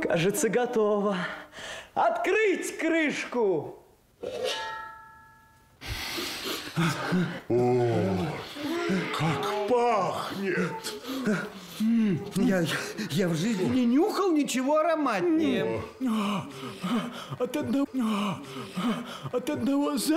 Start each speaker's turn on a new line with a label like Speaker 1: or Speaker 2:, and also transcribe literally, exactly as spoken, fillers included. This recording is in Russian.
Speaker 1: Кажется, готово. Открыть крышку!
Speaker 2: О, как пахнет!
Speaker 3: Я, я в жизни не нюхал ничего ароматнее.
Speaker 4: От одного, от одного